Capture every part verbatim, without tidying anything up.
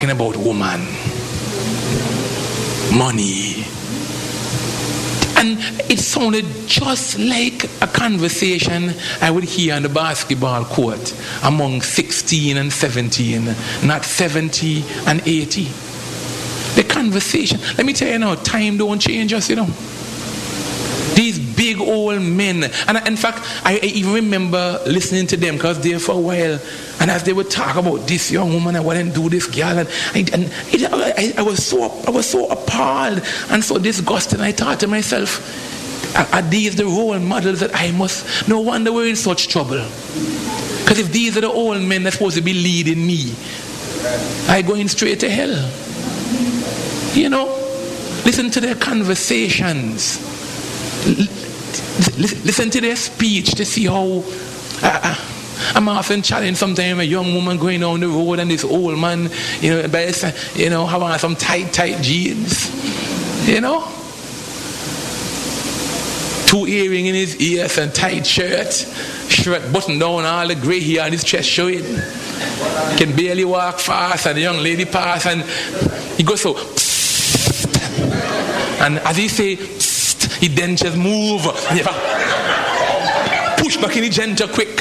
about woman, money. And it sounded just like a conversation I would hear on the basketball court among sixteen and seventeen, not seventy and eighty. The conversation. Let me tell you now, time don't change us, you know. These big old men. And in fact, I even remember listening to them because there for a while. And as they would talk about this young woman and what and do this girl, and, I, and it, I, I was so I was so appalled and so disgusted. I thought to myself, are, are these the role models that I must? No wonder we're in such trouble. Because if these are the old men that's supposed to be leading me, I going straight to hell. You know, listen to their conversations. Listen to their speech to see how. Uh, I'm often challenged sometimes a young woman going down the road and this old man, you know, best, you know, having some tight, tight jeans, you know, two earrings in his ears and tight shirt, shirt buttoned down, all the grey hair on his chest showing. Can barely walk fast, and the young lady pass, and he goes so, and as he say, he then just move, and you push back in the gentle quick.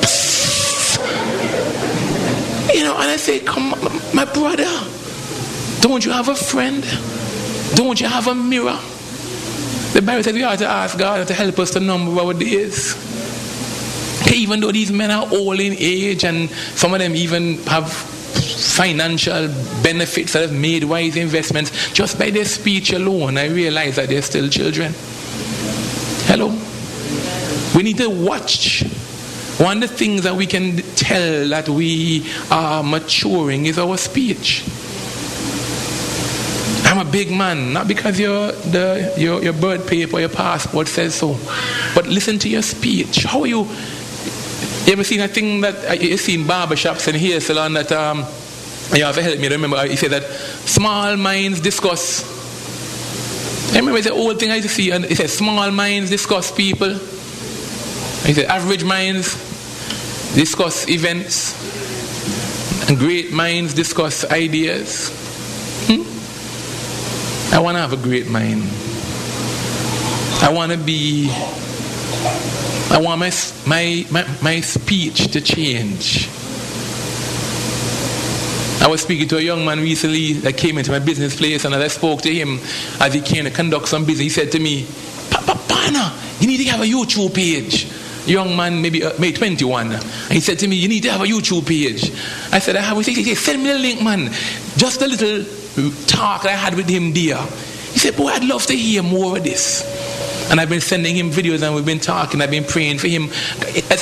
You know, and I say, come on, my brother, don't you have a friend? Don't you have a mirror? The Bible says we have to ask God to help us to number our days. Even though these men are old in age and some of them even have financial benefits that have made wise investments, just by their speech alone, I realize that they're still children. Hello? We need to watch. One of the things that we can tell that we are maturing is our speech. I'm a big man, not because your the your your birth paper, your passport says so, but listen to your speech. How are you? You ever seen a thing that uh, you seen barbershops and hair salon that um you have to help me remember? He said that small minds discuss. I remember it's an old thing I used to see, and it says small minds discuss people. He said average minds discuss events, and great minds discuss ideas. Hmm? I want to have a great mind. I want to be. I want my my my, my speech to change. I was speaking to a young man recently that came into my business place, and as I spoke to him, as he came to conduct some business, he said to me, "Papa, Pana, you need to have a YouTube page." Young man, maybe uh, maybe twenty-one, and he said to me, "You need to have a YouTube page." I said, "I have." He said, "Send me the link, man." Just a little talk I had with him there. He said, "Boy, I'd love to hear more of this." And I've been sending him videos, and we've been talking. I've been praying for him. As,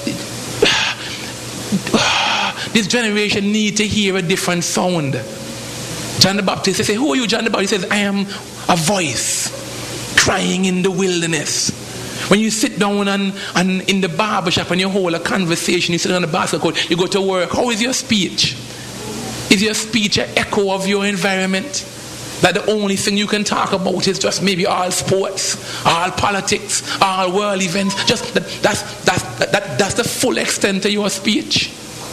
this generation need to hear a different sound. John the Baptist, they say, "Who are you, John the Baptist?" He says, "I am a voice crying in the wilderness." When you sit down and, and in the barbershop and you hold a conversation, you sit on the basketball court, you go to work, how is your speech? Is your speech an echo of your environment? That the only thing you can talk about is just maybe all sports, all politics, all world events. Just that, that's, that's, that, that's the full extent of your speech.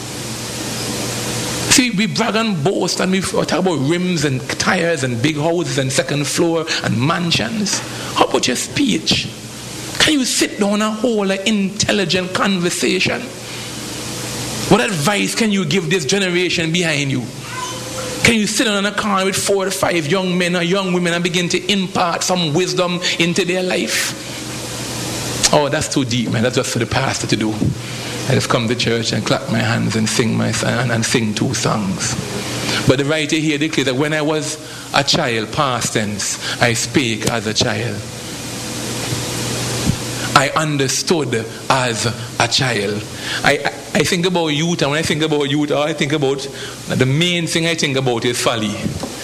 See, we brag and boast and we talk about rims and tires and big houses and second floor and mansions. How about your speech? Can you sit down and hold an intelligent conversation? What advice can you give this generation behind you? Can you sit down in a car with four or five young men or young women and begin to impart some wisdom into their life? Oh, that's too deep, man. That's just for the pastor to do. I just come to church and clap my hands and sing my and, and sing two songs. But the writer here declares that when I was a child, past tense, I spake as a child. I understood as a child. I, I I think about youth, and when I think about youth, all I think about, the main thing I think about is folly.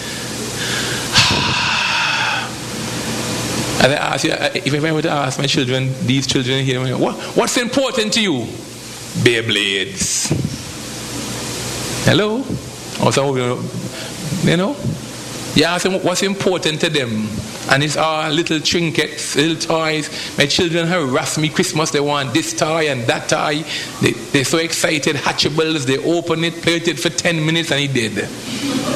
And I ask you, if I were to ask my children, these children here, what, what's important to you? Beyblades. Hello? Or some of you, you know? You ask them what's important to them. And it's all little trinkets, little toys. My children harass me Christmas. They want this toy and that toy. They, they're so excited. Hatchables. They open it, play with it for ten minutes, and he did.